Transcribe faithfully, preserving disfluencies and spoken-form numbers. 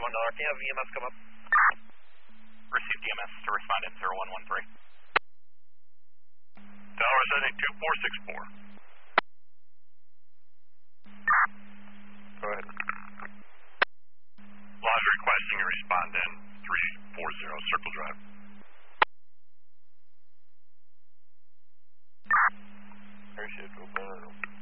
one dollar. Can you have E M S come up? Received E M S to respondent zero one one three. Tower setting two four six four. Go ahead. Lodge requesting a respondent three four zero Circle Drive. Appreciate it.